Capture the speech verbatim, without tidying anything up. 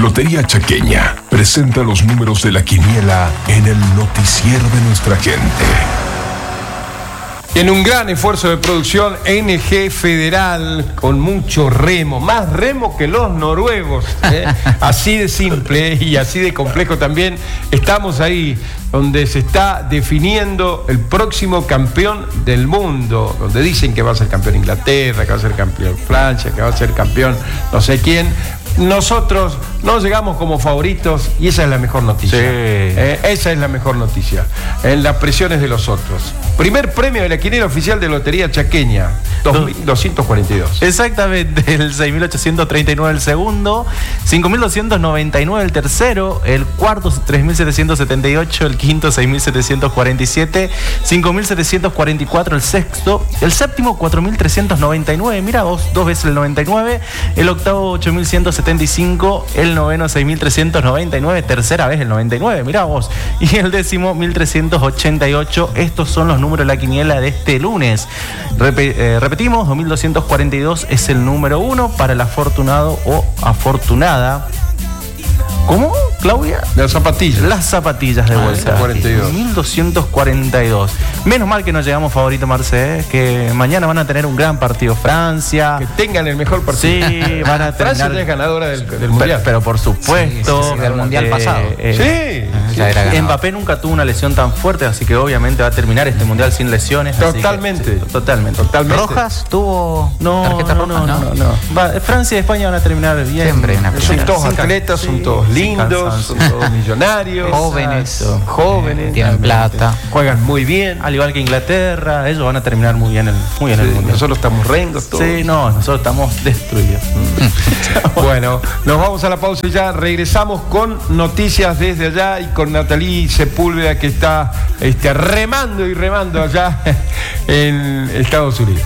Lotería Chaqueña presenta los números de la quiniela en el noticiero de nuestra gente. En un gran esfuerzo de producción, N G Federal, con mucho remo, más remo que los noruegos, ¿eh? Así de simple y así de complejo también. Estamos ahí, donde se está definiendo el próximo campeón del mundo, donde dicen que va a ser campeón Inglaterra, que va a ser campeón Francia, que va a ser campeón no sé quién. Nosotros no llegamos como favoritos y esa es la mejor noticia. Sí. Eh, esa es la mejor noticia. En las presiones de los otros. Primer premio de la quiniela oficial de Lotería Chaqueña, dos mil doscientos cuarenta y dos. Exactamente, el seis mil ochocientos treinta y nueve el segundo, cinco mil doscientos noventa y nueve el tercero, el cuarto tres mil setecientos setenta y ocho, el quinto seis mil setecientos cuarenta y siete, cinco mil setecientos cuarenta y cuatro el sexto, el séptimo cuatro mil trescientos noventa y nueve, mira vos, dos veces el noventa y nueve, el octavo ocho mil ciento setenta y cinco, el noveno seis mil trescientos noventa y nueve, tercera vez el noventa y nueve, mira vos, y el décimo mil trescientos ochenta y ocho. Estos son los números de la quiniela de este lunes. Rep eh, repetimos, dos mil doscientos cuarenta y dos es el número uno para el afortunado o afortunada. ¿Cómo, Claudia? Las zapatillas. Las zapatillas de vuelta. Ah, cuarenta y dos. mil doscientos cuarenta y dos. Menos mal que nos llegamos favorito, Marce, ¿eh? Que mañana van a tener un gran partido Francia. Que tengan el mejor partido. Sí, van a tener. Francia es ganadora del, del Mundial. Pero, pero por supuesto. Sí, sí, sí, del Mundial eh, pasado. Eh, sí. Ya era ganador. Mbappé nunca tuvo una lesión tan fuerte, así que obviamente va a terminar este Mundial sin lesiones. Totalmente. Que, totalmente. Totalmente. ¿Rojas tuvo No, tarjeta no, roja? no, no, no, no. Va, Francia y España van a terminar bien. Siempre una Son primera. todos Sin atletas, can- son sí, todos sin lindos, cansancio. son todos millonarios. Jóvenes. Exacto. Jóvenes. Tienen plata. Juegan muy bien. Al igual que Inglaterra, ellos van a terminar muy bien el, muy bien Sí, el Mundial. nosotros estamos rengos todos. Sí, no, nosotros estamos destruidos. Bueno, nos vamos a la pausa y ya regresamos con noticias desde allá y con Natalí Sepúlveda, que está este, remando y remando allá en Estados Unidos.